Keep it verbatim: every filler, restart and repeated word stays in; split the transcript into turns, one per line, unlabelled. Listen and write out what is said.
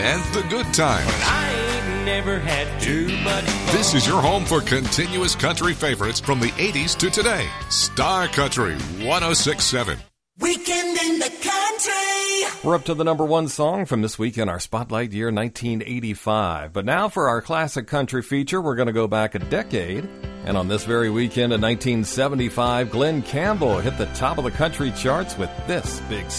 and the good times.
I ain't never had too much fun.
This is your home for continuous country favorites from the eighties to today. Star Country one oh six point seven.
Weekend in the Country.
We're up to the number one song from this week in our Spotlight year nineteen eighty-five. But now for our classic country feature, we're going to go back a decade. And on this very weekend in nineteen seventy-five, Glenn Campbell hit the top of the country charts with this big